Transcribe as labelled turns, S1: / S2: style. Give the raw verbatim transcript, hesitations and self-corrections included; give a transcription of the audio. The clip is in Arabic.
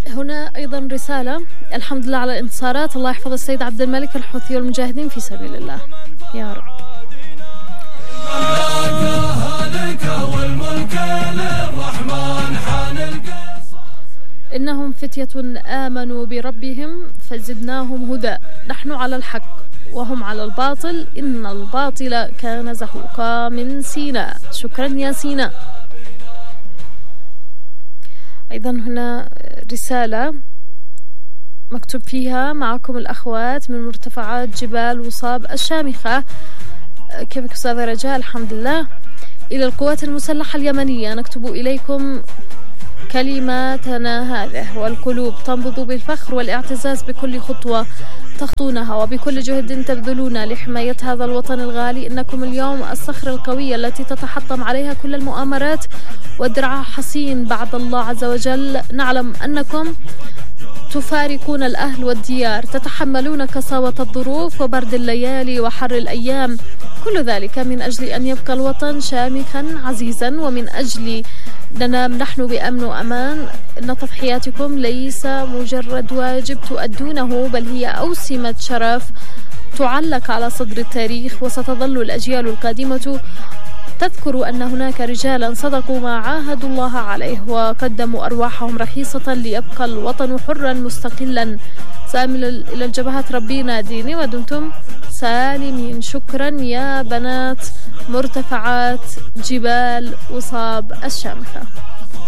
S1: هنا أيضا رسالة: الحمد لله على الانتصارات، الله يحفظ السيد عبد الملك الحوثي والمجاهدين في سبيل الله يا رب. إنهم فتية آمنوا بربهم فزدناهم هدى، نحن على الحق وهم على الباطل، إن الباطل كان زهوقا من سيناء. شكرا يا سيناء. أيضا هنا رسالة مكتوب فيها: معكم الأخوات من مرتفعات جبال وصاب الشامخة. كيفك أستاذة رجاء؟ الحمد لله. إلى القوات المسلحة اليمنية نكتب إليكم كلماتنا هذه، والقلوب تنبض بالفخر والاعتزاز بكل خطوة تخطونها وبكل جهد تبذلون لحماية هذا الوطن الغالي. إنكم اليوم الصخرة القوية التي تتحطم عليها كل المؤامرات، والدرع حصين بعد الله عز وجل. نعلم أنكم تفارقون الأهل والديار، تتحملون قساوة الظروف وبرد الليالي وحر الأيام، كل ذلك من أجل أن يبقى الوطن شامخا عزيزا، ومن أجل ننام نحن بأمن وأمان. إن تضحياتكم ليس مجرد واجب تؤدونه، بل هي أوسمة شرف تعلق على صدر التاريخ، وستظل الأجيال القادمة تذكر أن هناك رجالا صدقوا ما عاهدوا الله عليه وقدموا أرواحهم رخيصة ليبقى الوطن حرا مستقلا. سامل إلى الجبهات ربي ناديني ودمتم سالمين. شكرا يا بنات مرتفعات جبال وصاب الشامخة.